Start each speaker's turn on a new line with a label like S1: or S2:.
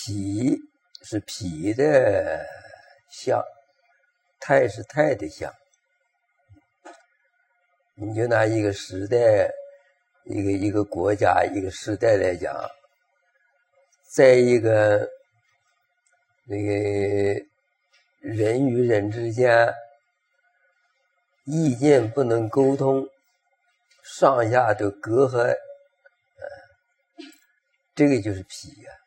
S1: 脾是脾的象，太是太的象。你就拿一个时代，一个国家，一个时代来讲，在一个那个人与人之间意见不能沟通，上下都隔阂，这个就是脾呀。